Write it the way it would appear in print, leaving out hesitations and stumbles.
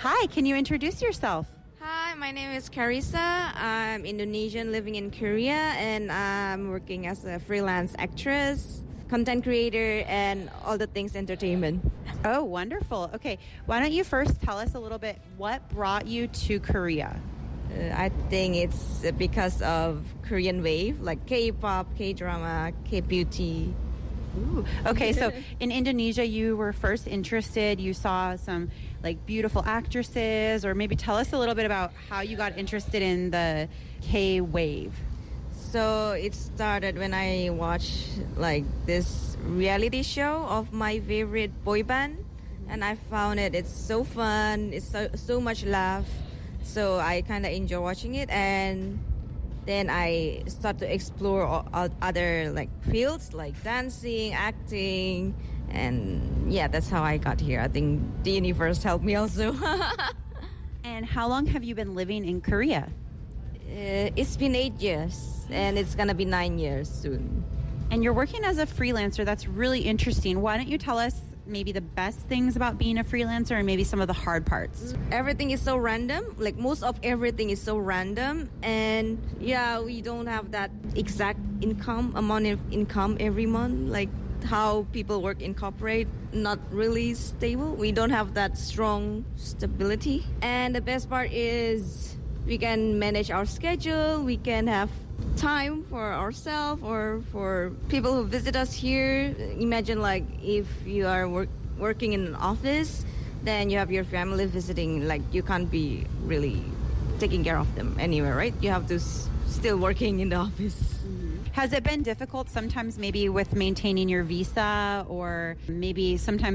Hi, can you introduce yourself? Hi, my name is Carissa. I'm Indonesian living in Korea and I'm working as a freelance actress, content creator, and all the things entertainment. Oh, wonderful. Okay, why don't you first tell us a little bit what brought you to Korea? I think it's because of Korean wave, like K-pop, K-drama, K-beauty. Ooh. Okay, so in Indonesia, you were first interested. You saw some like beautiful actresses, or maybe tell us a little bit about how you got interested in the K wave. So it started when I watched like this reality show of my favorite boy band, and I found it's so fun. It's so much laugh. So I kind of enjoy watching it, and then I start to explore other like fields like dancing, acting, and yeah, that's how I got here. I think the universe helped me also. And how long have you been living in Korea? It's been 8 years, and it's gonna be 9 years soon. And you're working as a freelancer. That's really interesting. Why don't you tell us maybe the best things about being a freelancer and maybe some of the hard parts? Everything is so random. Like most of everything is so random, and yeah, we don't have that exact amount of income every month. Like how people work in corporate, not really stable. We don't have that strong stability. And the best part is we can manage our schedule. We can have time for ourselves or for people who visit us here. Imagine like if you are working in an office, then you have your family visiting, like you can't be really taking care of them anywhere, right? You have to still working in the office. Has it been difficult sometimes maybe with maintaining your visa, or maybe sometimes